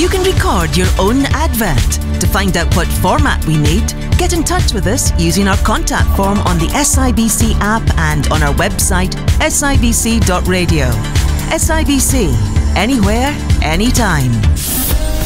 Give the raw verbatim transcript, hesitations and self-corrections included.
You can record your own advert. To find out what format we need, get in touch with us using our contact form on the S I B C app and on our website S I B C dot radio. S I B C, anywhere, anytime.